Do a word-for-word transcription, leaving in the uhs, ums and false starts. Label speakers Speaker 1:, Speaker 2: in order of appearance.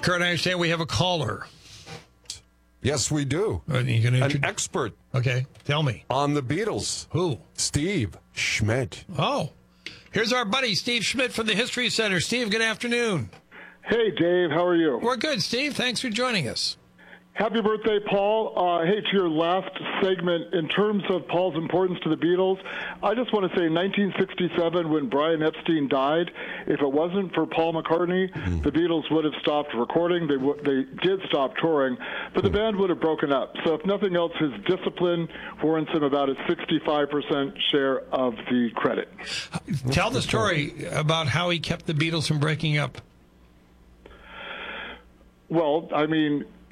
Speaker 1: Kurt, I understand we have a caller.
Speaker 2: Yes, we do.
Speaker 1: Are you gonna
Speaker 2: An
Speaker 1: intro-
Speaker 2: expert
Speaker 1: Okay, tell me.
Speaker 2: on the Beatles.
Speaker 1: Who?
Speaker 2: Steve Schmidt.
Speaker 1: Oh, here's our buddy, Steve Schmidt from the History Center. Steve, good afternoon.
Speaker 3: Hey, Dave, how are you?
Speaker 1: We're good, Steve. Thanks for joining us.
Speaker 3: Happy birthday, Paul. Uh, hey, to your last segment, in terms of Paul's importance to the Beatles, I just want to say nineteen sixty-seven, when Brian Epstein died, if it wasn't for Paul McCartney, mm-hmm. the Beatles would have stopped recording. They, w- they did stop touring, but the mm-hmm. band would have broken up. So if nothing else, his discipline warrants him about a sixty-five percent share of the credit.
Speaker 1: Tell the story about how he kept the Beatles from breaking up.
Speaker 3: Well, I mean,